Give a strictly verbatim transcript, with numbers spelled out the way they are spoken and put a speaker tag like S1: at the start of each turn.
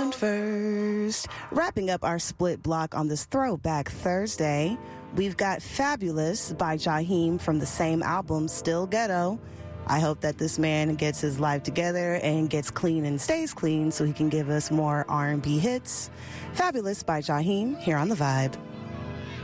S1: sound first. Wrapping up our split block on this Throwback Thursday, we've got Fabulous by Jaheim from the same album, Still Ghetto. I hope that this man gets his life together and gets clean and stays clean so he can give us more R and B hits. Fabulous by Jaheim here on The Vibe.